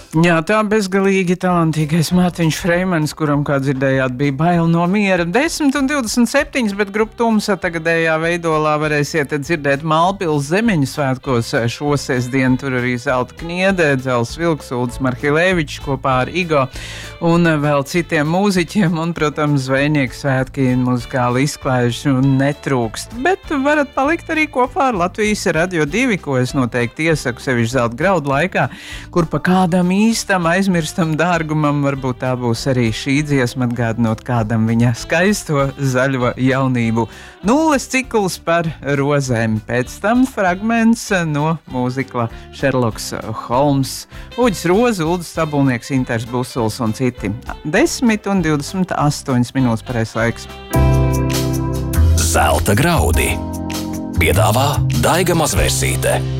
Jā, tā bezgalīgi talantīgais Mārtiņš Freimans, kuram, kā dzirdējāt, bija bail no miera. 10:27, bet grupu Tumsa tagadējā veidolā varēsiet dzirdēt Mālpils Zemeņu svētkos šo sestdienu. Tur arī Zelta Kniede, Dzels Vilks, Uldis Marhilēvičs kopā ar Igo un vēl citiem mūziķiem. Un, protams, zvejnieku svētki muzikāli izklājuši un netrūkst. Bet varat palikt arī kopā ar Latvijas Radio 2, ko es noteikti iesaku sevišķi Zelta graudu laikā, kur pa kādam īstam, aizmirstam dārgumam varbūt tā būs arī šī dziesma, atgādinot kādam viņa skaisto zaļo jaunību. Nulles cikls par rozēm, pēc tam fragments no mūzikla Šerloks Holms, Uģis Roze, Uldis Sabulnieks, Inters Busuls un citi. 10:28 minūtes pareizais laiks. Zelta graudi piedāvā Daiga Mazvērsīte.